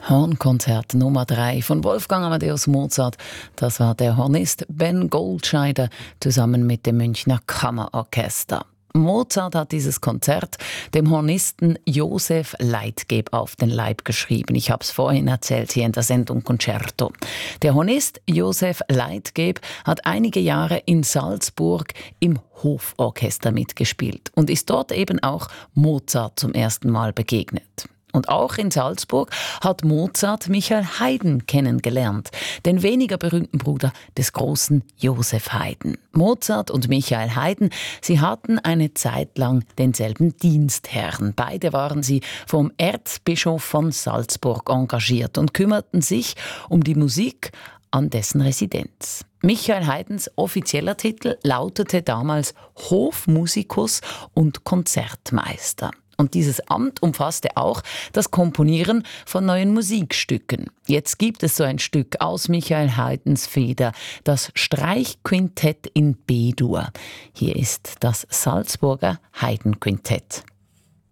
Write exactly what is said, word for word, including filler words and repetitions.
Hornkonzert Nummer drei von Wolfgang Amadeus Mozart. Das war der Hornist Ben Goldscheider zusammen mit dem Münchner Kammerorchester. Mozart hat dieses Konzert dem Hornisten Josef Leitgeb auf den Leib geschrieben. Ich habe es vorhin erzählt hier in der Sendung Concerto. Der Hornist Josef Leitgeb hat einige Jahre in Salzburg im Hoforchester mitgespielt und ist dort eben auch Mozart zum ersten Mal begegnet. Und auch in Salzburg hat Mozart Michael Haydn kennengelernt, den weniger berühmten Bruder des großen Joseph Haydn. Mozart und Michael Haydn, sie hatten eine Zeit lang denselben Dienstherrn. Beide waren sie vom Erzbischof von Salzburg engagiert und kümmerten sich um die Musik an dessen Residenz. Michael Haydns offizieller Titel lautete damals Hofmusikus und Konzertmeister. Und dieses Amt umfasste auch das Komponieren von neuen Musikstücken. Jetzt gibt es so ein Stück aus Michael Haydns Feder, das Streichquintett in B-Dur. Hier ist das Salzburger Haydn-Quintett.